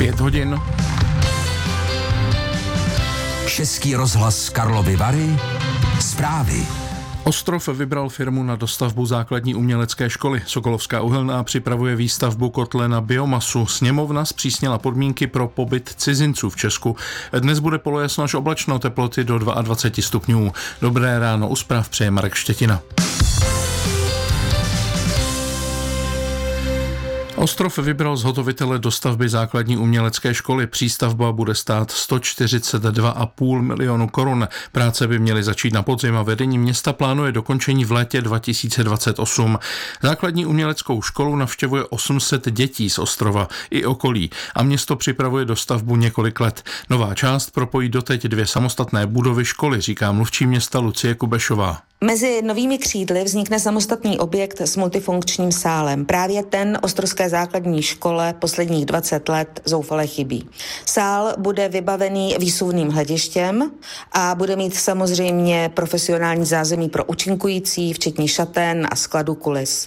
5 hodin. Český rozhlas Karlovy Vary. Zprávy. Ostrov vybral firmu na dostavbu základní umělecké školy. Sokolovská uhelná připravuje výstavbu kotle na biomasu. Sněmovna zpřísnila podmínky pro pobyt cizinců v Česku. Dnes bude polojasno až oblačno, teploty do 22 stupňů. Dobré ráno, u zpráv přeje Marek Štětina. Ostrov vybral zhotovitele dostavby základní umělecké školy. Přístavba bude stát 142,5 milionu korun. Práce by měly začít na podzim a vedení města plánuje dokončení v létě 2028. Základní uměleckou školu navštěvuje 800 dětí z ostrova i okolí a město připravuje dostavbu několik let. Nová část propojí doteď 2 samostatné budovy školy, říká mluvčí města Lucie Kubešová. Mezi novými křídly vznikne samostatný objekt s multifunkčním sálem. Právě ten ostrovské základní škole posledních 20 let zoufale chybí. Sál bude vybavený výsuvným hledištěm a bude mít samozřejmě profesionální zázemí pro účinkující, včetně šaten a skladu kulis.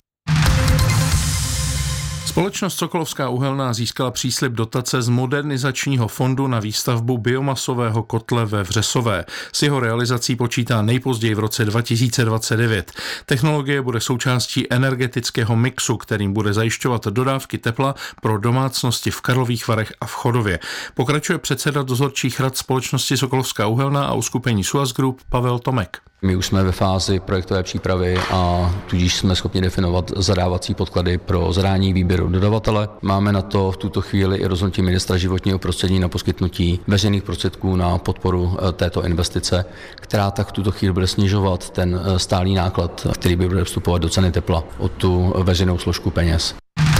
Společnost Sokolovská uhelná získala příslib dotace z modernizačního fondu na výstavbu biomasového kotle ve Vřesové. S jeho realizací počítá nejpozději v roce 2029. Technologie bude součástí energetického mixu, kterým bude zajišťovat dodávky tepla pro domácnosti v Karlových Varech a v Chodově. Pokračuje předseda dozorčích rad společnosti Sokolovská uhelná a uskupení Suez Group Pavel Tomek. My už jsme ve fázi projektové přípravy a tudíž jsme schopni definovat zadávací podklady pro zadání výběru dodavatele. Máme na to v tuto chvíli i rozhodnutí ministra životního prostředí na poskytnutí veřejných prostředků na podporu této investice, která tak v tuto chvíli bude snižovat ten stálý náklad, který by bude vstupovat do ceny tepla od tu veřejnou složku peněz.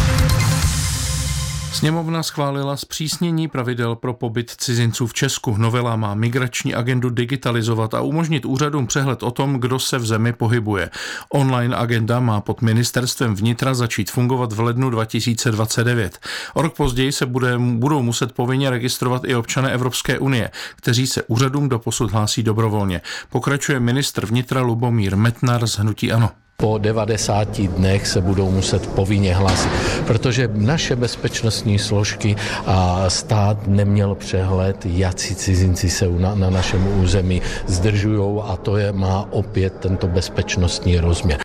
Sněmovna schválila zpřísnění pravidel pro pobyt cizinců v Česku. Novela má migrační agendu digitalizovat a umožnit úřadům přehled o tom, kdo se v zemi pohybuje. Online agenda má pod ministerstvem vnitra začít fungovat v lednu 2029. O rok později se budou muset povinně registrovat i občané Evropské unie, kteří se úřadům doposud hlásí dobrovolně. Pokračuje ministr vnitra Lubomír Metnar z hnutí ANO. Po 90 dnech se budou muset povinně hlásit, protože naše bezpečnostní složky a stát neměl přehled, jací cizinci se na našem území zdržují a to má opět tento bezpečnostní rozměr.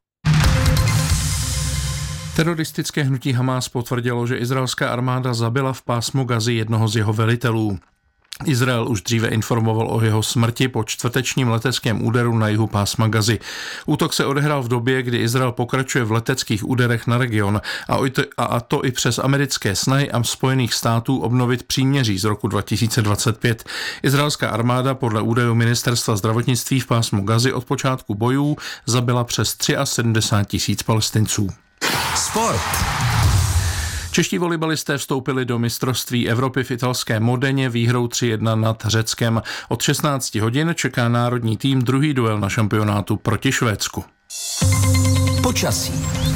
Teroristické hnutí Hamás potvrdilo, že izraelská armáda zabila v pásmu Gazy jednoho z jeho velitelů. Izrael už dříve informoval o jeho smrti po čtvrtečním leteckém úderu na jihu pásma Gazy. Útok se odehrál v době, kdy Izrael pokračuje v leteckých úderech na region a to i přes americké snahy a Spojených států obnovit příměří z roku 2025. Izraelská armáda podle údajů ministerstva zdravotnictví v pásmu Gazy od počátku bojů zabila přes 73 000 Palestinců. Sport. Čeští volejbalisté vstoupili do mistrovství Evropy v italské Modeně výhrou 3-1 nad Řeckem. Od 16 hodin čeká národní tým druhý duel na šampionátu proti Švédsku. Počasí.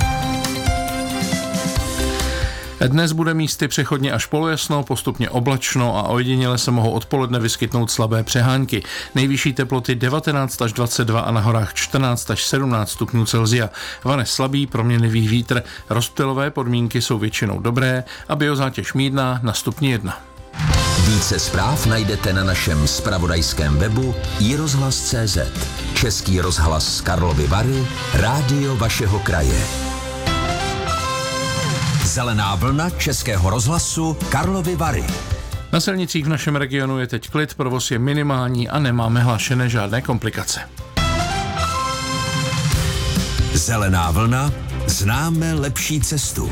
Dnes bude místy přechodně až polojasno, postupně oblačno a ojediněle se mohou odpoledne vyskytnout slabé přehánky. Nejvyšší teploty 19 až 22 a na horách 14 až 17 stupňů Celsia. Vane slabý proměnlivý vítr, rozptylové podmínky jsou většinou dobré a biozátěž mírná na stupni 1. Více zpráv najdete na našem zpravodajském webu iRozhlas.cz. Český rozhlas Karlovy Vary, rádio vašeho kraje. Zelená vlna Českého rozhlasu Karlovy Vary. Na silnicích v našem regionu je teď klid, provoz je minimální a nemáme hlášené žádné komplikace. Zelená vlna, známe lepší cestu.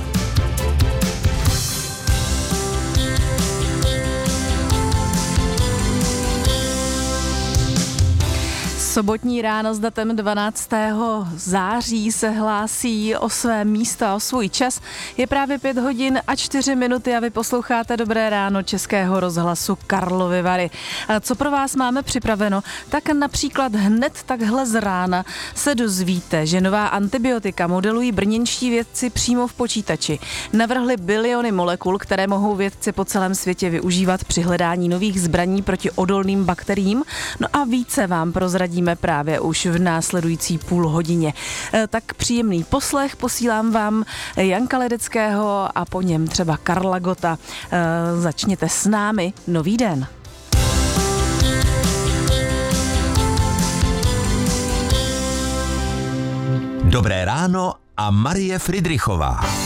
Sobotní ráno s datem 12. září se hlásí o své místo a o svůj čas. Je právě 5 hodin a 4 minuty a vy posloucháte Dobré ráno Českého rozhlasu Karlovy Vary. Co pro vás máme připraveno? Tak například hned takhle z rána se dozvíte, že nová antibiotika modelují brněnští vědci přímo v počítači. Navrhli biliony molekul, které mohou vědci po celém světě využívat při hledání nových zbraní proti odolným bakteriím. No a více vám prozradíme uslyšíme právě už v následující půl hodině. Tak příjemný poslech posílám vám Janka Ledeckého a po něm třeba Karla Gotta. Začněte s námi nový den. Dobré ráno a Marie Fridrichová.